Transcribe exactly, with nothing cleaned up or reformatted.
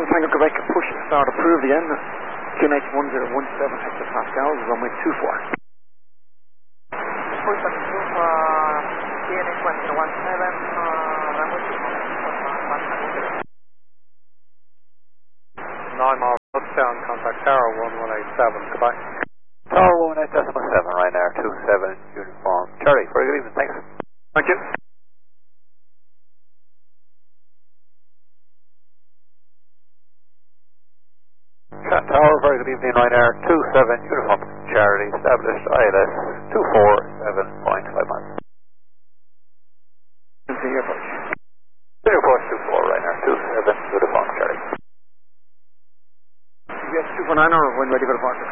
Tango Quebec, push start approved again. Q N H one zero one seven hectopascals, runway two four. Push button two for Q N H one zero one seven, uh, runway two four. nine miles touchdown, contact Tower one one eight seven, goodbye. Tower one one eight seven, right now, two seven, uniform. Charlie, very good evening, thanks. Thank you. Cat Tower, very good evening, Ryanair, two seven, uniform. Charlie, established I L S two four seven point five miles. Continue approach. Airport two four, Ryanair, two seven, uniform, Charlie. Yes, two four nine or when ready for departure?